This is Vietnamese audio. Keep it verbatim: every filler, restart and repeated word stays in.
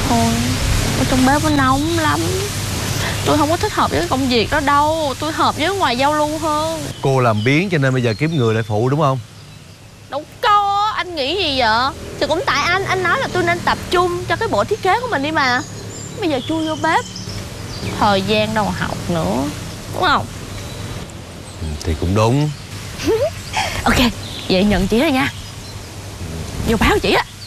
thôi, ở trong bếp nó nóng lắm. Tôi không có thích hợp với cái công việc đó đâu. Tôi hợp với ngoài giao lưu hơn. Cô làm biếng cho nên bây giờ kiếm người lại phụ đúng không? Đâu có, anh nghĩ gì vậy? Thì cũng tại anh, anh nói là tôi nên tập trung cho cái bộ thiết kế của mình đi mà. Bây giờ chui vô bếp, thời gian đâu học nữa, đúng không? Ừ, thì cũng đúng. Ok, vậy nhận chị rồi nha. Vô báo chị á.